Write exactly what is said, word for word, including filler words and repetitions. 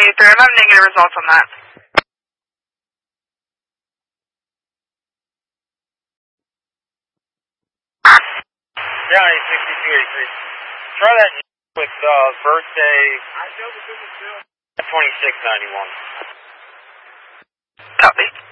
eighty-three. I'm having negative results on that. Johnny, sixty-two eighty-three. Try that with uh, birthday twenty-six ninety-one. Copy.